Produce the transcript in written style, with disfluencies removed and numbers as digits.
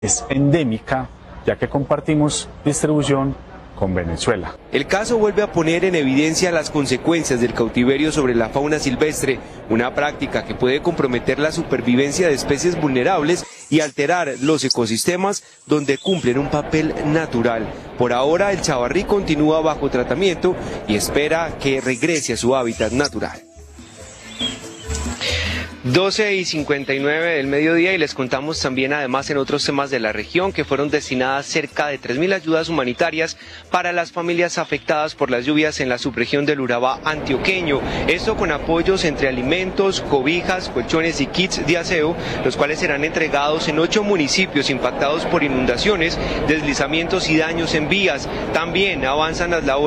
Es endémica, ya que compartimos distribución con Venezuela. El caso vuelve a poner en evidencia las consecuencias del cautiverio sobre la fauna silvestre, una práctica que puede comprometer la supervivencia de especies vulnerables y alterar los ecosistemas donde cumplen un papel natural. Por ahora, el chavarrí continúa bajo tratamiento y espera que regrese a su hábitat natural. 12:59 del mediodía y les contamos también además en otros temas de la región que fueron destinadas cerca de 3.000 ayudas humanitarias para las familias afectadas por las lluvias en la subregión del Urabá antioqueño. Esto con apoyos entre alimentos, cobijas, colchones y kits de aseo, los cuales serán entregados en 8 municipios impactados por inundaciones, deslizamientos y daños en vías. También avanzan las labores